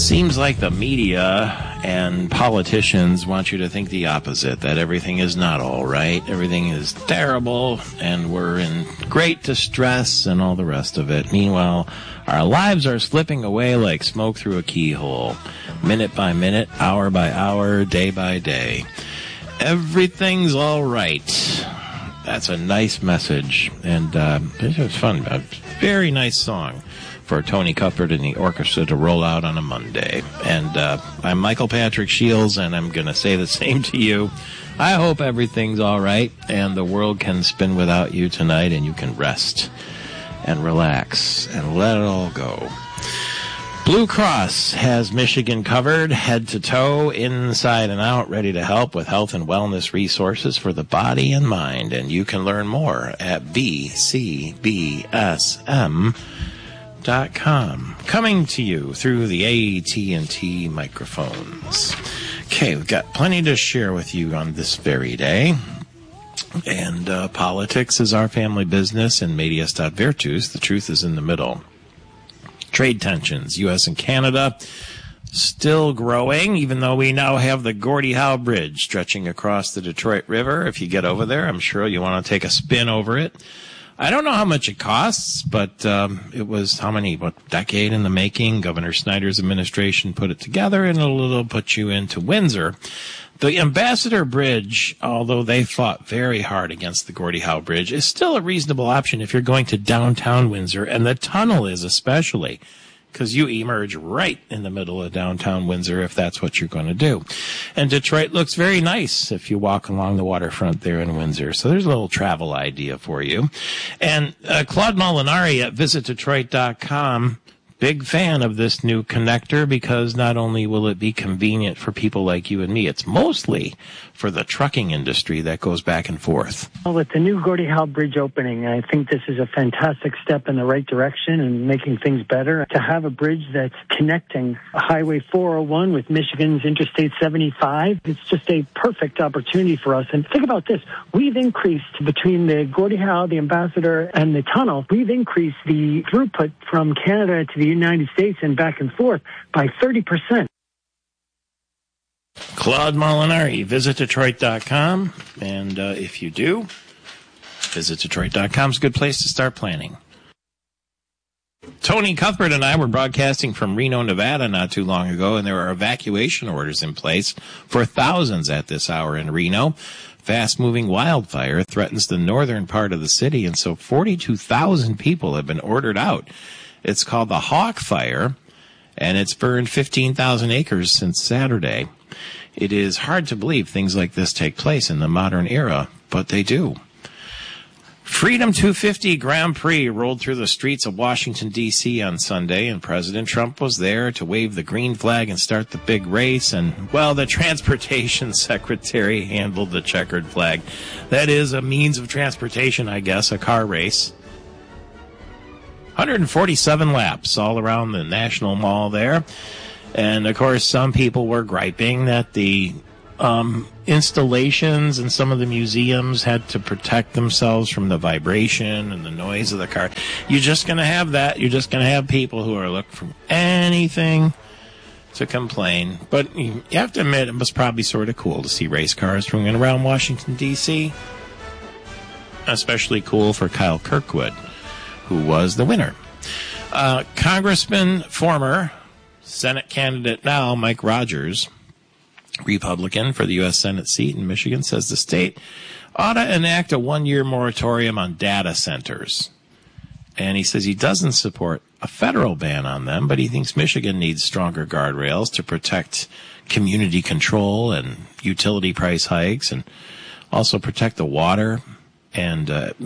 Seems like the media and politicians want you to think the opposite, that everything is not all right, everything is terrible, and we're in great distress and all the rest of it. Meanwhile, our lives are slipping away like smoke through a keyhole, minute by minute, hour by hour, day by day. Everything's all right. That's a nice message, and it was fun. A very nice song for Tony Cuthbert and the orchestra to roll out on a Monday. And I'm Michael Patrick Shields, and I'm going to say the same to you. I hope everything's all right, and the world can spin without you tonight, and you can rest and relax and let it all go. Blue Cross has Michigan covered, head to toe, inside and out, ready to help with health and wellness resources for the body and mind. And you can learn more at bcbsm.com. Coming to you through the AT&T microphones. Okay, we've got plenty to share with you on this very day. And politics is our family business, and medias stat virtus, the truth is in the middle. Trade tensions, U.S. and Canada, still growing, even though we now have the Gordie Howe Bridge stretching across the Detroit River. If you get over there, I'm sure you want to take a spin over it. I don't know how much it costs, but it was decade in the making. Governor Snyder's administration put it together, and it'll put you into Windsor. The Ambassador Bridge, although they fought very hard against the Gordie Howe Bridge, is still a reasonable option if you're going to downtown Windsor, and the tunnel is especially, because you emerge right in the middle of downtown Windsor if that's what you're going to do. And Detroit looks very nice if you walk along the waterfront there in Windsor. So there's a little travel idea for you. And Claude Molinari at visitdetroit.com, big fan of this new connector, because not only will it be convenient for people like you and me, it's mostly for the trucking industry that goes back and forth. Well, with the new Gordie Howe Bridge opening, I think this is a fantastic step in the right direction and making things better. To have a bridge that's connecting Highway 401 with Michigan's Interstate 75, it's just a perfect opportunity for us. And think about this. We've increased between the Gordie Howe, the Ambassador, and the tunnel, we've increased the throughput from Canada to the United States and back and forth by 30%. Claude Molinari, visitdetroit.com, and if you do, visitdetroit.com is a good place to start planning. Tony Cuthbert and I were broadcasting from Reno, Nevada not too long ago, and there are evacuation orders in place for thousands at this hour in Reno. Fast-moving wildfire threatens the northern part of the city, and so 42,000 people have been ordered out. It's called the Hawk Fire, and it's burned 15,000 acres since Saturday. It is hard to believe things like this take place in the modern era, but they do. Freedom 250 Grand Prix rolled through the streets of Washington, D.C. on Sunday, and President Trump was there to wave the green flag and start the big race. And, well, the transportation secretary handled the checkered flag. That is a means of transportation, I guess, a car race. 147 laps all around the National Mall there. And, of course, some people were griping that the installations and some of the museums had to protect themselves from the vibration and the noise of the car. You're just going to have that. You're just going to have people who are looking for anything to complain. But you have to admit, it was probably sort of cool to see race cars running around Washington, D.C. Especially cool for Kyle Kirkwood, who was the winner. Congressman, former Senate candidate now, Mike Rogers, Republican for the U.S. Senate seat in Michigan, says the state ought to enact a one-year moratorium on data centers. And he says he doesn't support a federal ban on them, but he thinks Michigan needs stronger guardrails to protect community control and utility price hikes, and also protect the water and,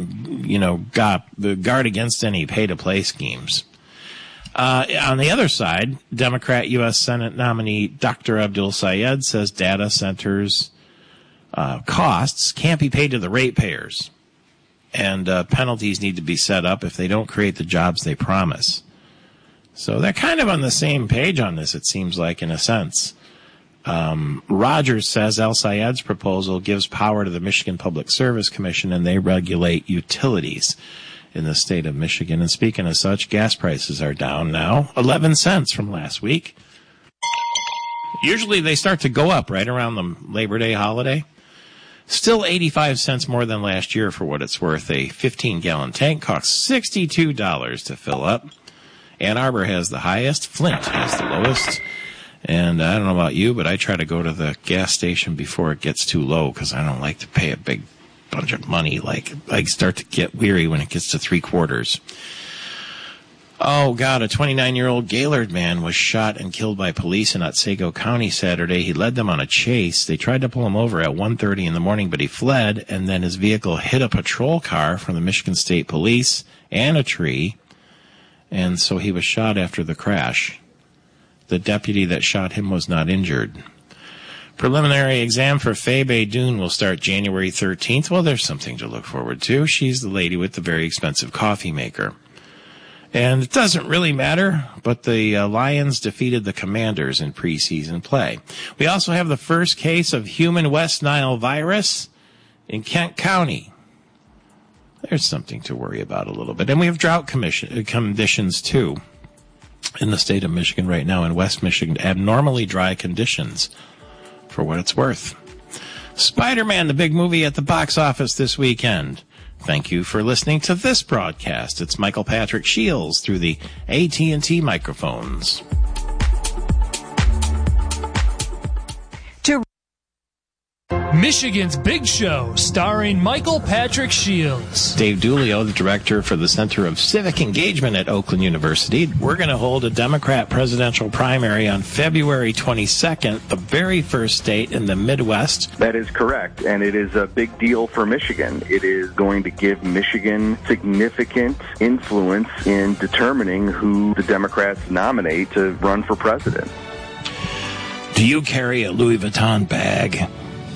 guard against any pay-to-play schemes. On the other side, Democrat U.S. Senate nominee Dr. Abdul Sayed says data centers costs can't be paid to the ratepayers, and penalties need to be set up if they don't create the jobs they promise. So they're kind of on the same page on this, it seems like, in a sense. Rogers says El Sayed's proposal gives power to the Michigan Public Service Commission, and they regulate utilities in the state of Michigan. And speaking of such, gas prices are down now 11 cents from last week. Usually they start to go up right around the Labor Day holiday. Still 85 cents more than last year for what it's worth. A 15-gallon tank costs $62 to fill up. Ann Arbor has the highest. Flint has the lowest. And I don't know about you, but I try to go to the gas station before it gets too low because I don't like to pay a big bunch of money. Like, I start to get weary when it gets to 3/4. Oh, God, a 29-year-old Gaylord man was shot and killed by police in Otsego County Saturday. He led them on a chase. They tried to pull him over at 1:30 in the morning, but he fled, and then his vehicle hit a patrol car from the Michigan State Police and a tree, and so he was shot after the crash. The deputy that shot him was not injured. Preliminary exam for Faye Baydoun will start January 13th. Well, there's something to look forward to. She's the lady with the very expensive coffee maker. And it doesn't really matter, but the Lions defeated the Commanders in preseason play. We also have the first case of human West Nile virus in Kent County. There's something to worry about a little bit. And we have drought conditions, too, in the state of Michigan right now, in West Michigan. Abnormally dry conditions, for what it's worth. Spider-Man, the big movie at the box office this weekend. Thank you for listening to this broadcast. It's Michael Patrick Shields through the AT&T microphones. Michigan's Big Show, starring Michael Patrick Shields. Dave Dulio, the director for the Center of Civic Engagement at Oakland University. We're going to hold a Democrat presidential primary on February 22nd, the very first state in the Midwest. That is correct, and it is a big deal for Michigan. It is going to give Michigan significant influence in determining who the Democrats nominate to run for president. Do you carry a Louis Vuitton bag?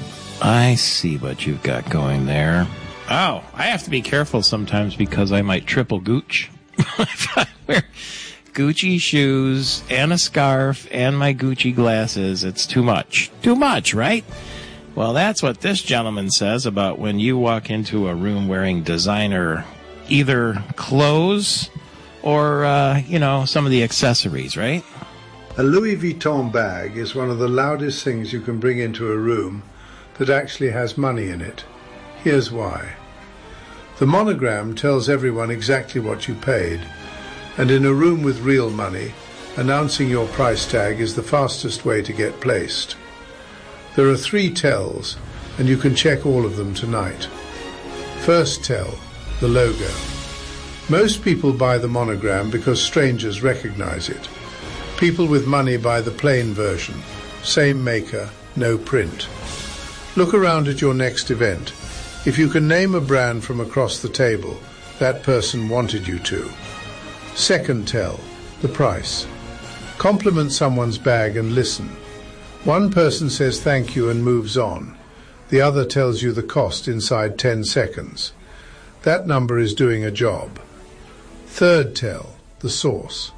I see what you've got going there. Oh, I have to be careful sometimes because I might triple gooch. If I wear Gucci shoes and a scarf and my Gucci glasses, it's too much. Too much, right? Well, that's what this gentleman says about when you walk into a room wearing designer either clothes or, some of the accessories, right? A Louis Vuitton bag is one of the loudest things you can bring into a room that actually has money in it. Here's why. The monogram tells everyone exactly what you paid, and in a room with real money, announcing your price tag is the fastest way to get placed. There are 3 tells, and you can check all of them tonight. First tell, the logo. Most people buy the monogram because strangers recognize it. People with money buy the plain version, same maker, no print. Look around at your next event. If you can name a brand from across the table, that person wanted you to. Second tell, the price. Compliment someone's bag and listen. One person says thank you and moves on. The other tells you the cost inside 10 seconds. That number is doing a job. Third tell, the source.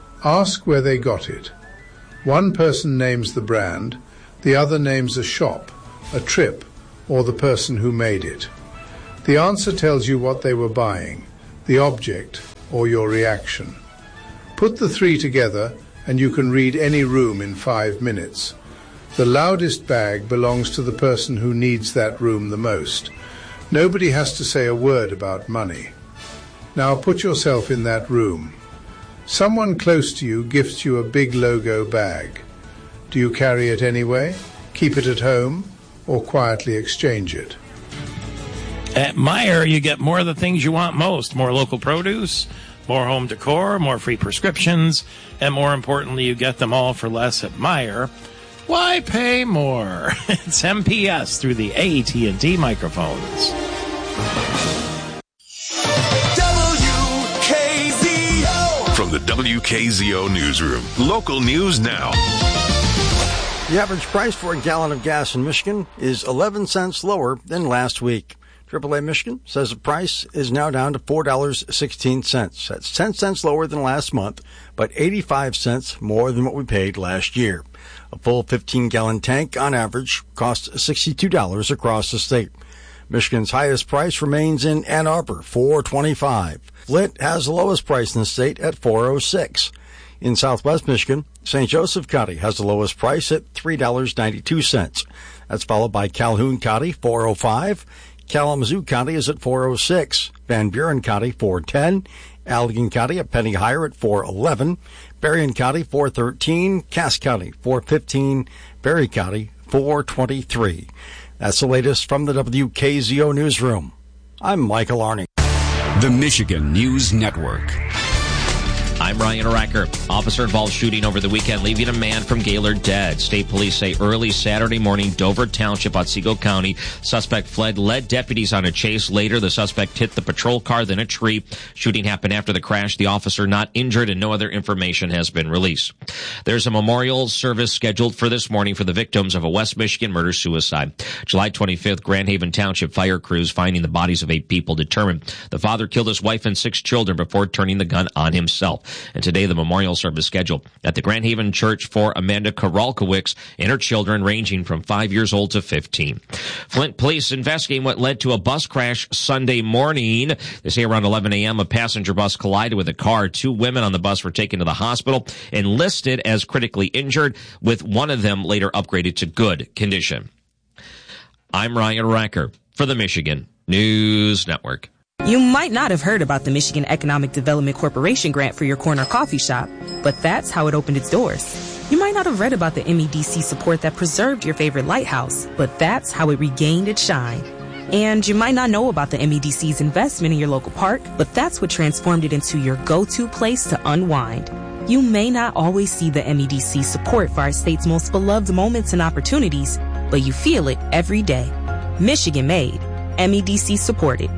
Ask where they got it. One person names the brand, the other names a shop, a trip, or the person who made it. The answer tells you what they were buying, the object, or your reaction. Put the 3 together and you can read any room in 5 minutes. The loudest bag belongs to the person who needs that room the most. Nobody has to say a word about money. Now put yourself in that room. Someone close to you gifts you a big logo bag. Do you carry it anyway? Keep it at home? Or quietly exchange it? At Meijer, you get more of the things you want most. More local produce, more home decor, more free prescriptions, and more importantly, you get them all for less at Meijer. Why pay more? It's MPS through the AT&T microphones. WKZO! From the WKZO Newsroom, local news now. The average price for a gallon of gas in Michigan is 11 cents lower than last week. AAA Michigan says the price is now down to $4.16. That's 10 cents lower than last month, but 85 cents more than what we paid last year. A full 15-gallon tank, on average, costs $62 across the state. Michigan's highest price remains in Ann Arbor, $4.25. Flint has the lowest price in the state at $4.06. In southwest Michigan, St. Joseph County has the lowest price at $3.92. That's followed by Calhoun County, $4.05. Kalamazoo County is at $4.06. Van Buren County, $4.10. Allegan County a penny higher at $4.11. Berrien County, $4.13. Cass County, $4.15. Berry County, $4.23. That's the latest from the WKZO Newsroom. I'm Michael Arning. The Michigan News Network. I'm Ryan Racker. Officer-involved shooting over the weekend, leaving a man from Gaylord dead. State police say early Saturday morning, Dover Township, Otsego County. Suspect fled, led deputies on a chase. Later, the suspect hit the patrol car, then a tree. Shooting happened after the crash. The officer not injured, and no other information has been released. There's a memorial service scheduled for this morning for the victims of a West Michigan murder-suicide. July 25th, Grand Haven Township fire crews finding the bodies of 8 people determined the father killed his wife and 6 children before turning the gun on himself. And today, the memorial service scheduled at the Grand Haven Church for Amanda Koralkowicz and her children ranging from 5 years old to 15. Flint police investigating what led to a bus crash Sunday morning. They say around 11 a.m., a passenger bus collided with a car. 2 women on the bus were taken to the hospital and listed as critically injured, with one of them later upgraded to good condition. I'm Ryan Racker for the Michigan News Network. You might not have heard about the Michigan Economic Development Corporation grant for your corner coffee shop, but that's how it opened its doors. You might not have read about the MEDC support that preserved your favorite lighthouse, but that's how it regained its shine. And you might not know about the MEDC's investment in your local park, but that's what transformed it into your go-to place to unwind. You may not always see the MEDC support for our state's most beloved moments and opportunities, but you feel it every day. Michigan made. MEDC supported.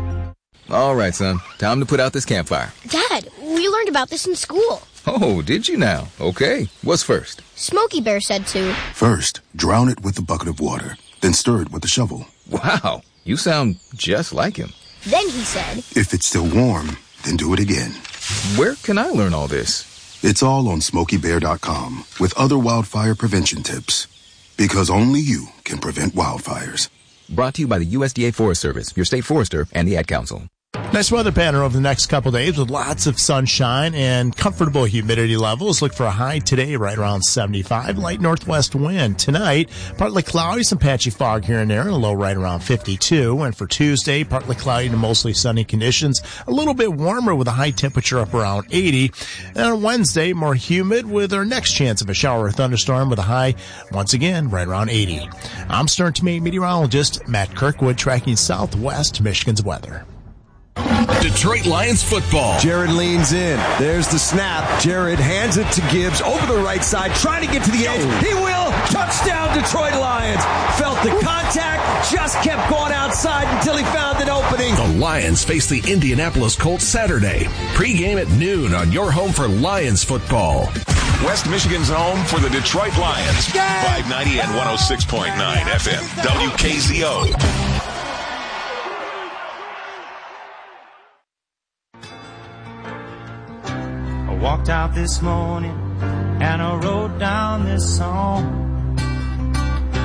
All right, son. Time to put out this campfire. Dad, we learned about this in school. Oh, did you now? Okay. What's first? Smokey Bear said to. First, drown it with a bucket of water. Then stir it with a shovel. Wow. You sound just like him. Then he said. If it's still warm, then do it again. Where can I learn all this? It's all on SmokeyBear.com with other wildfire prevention tips. Because only you can prevent wildfires. Brought to you by the USDA Forest Service, your state forester, and the Ad Council. Nice weather pattern over the next couple of days with lots of sunshine and comfortable humidity levels. Look for a high today right around 75. Light northwest wind. Tonight, partly cloudy, some patchy fog here and there, and a low right around 52. And for Tuesday, partly cloudy to mostly sunny conditions. A little bit warmer with a high temperature up around 80. And on Wednesday, more humid with our next chance of a shower or thunderstorm with a high, once again, right around 80. I'm Stern to Me meteorologist Matt Kirkwood tracking southwest Michigan's weather. Detroit Lions football. Jared leans in. There's the snap. Jared hands it to Gibbs over the right side, trying to get to the edge. He will. Touchdown, Detroit Lions. Felt the contact, just kept going outside until he found an opening. The Lions face the Indianapolis Colts Saturday. Pre-game at noon on your home for Lions football. West Michigan's home for the Detroit Lions. 590 and 106.9 FM. WKZO. Walked out this morning and I wrote down this song.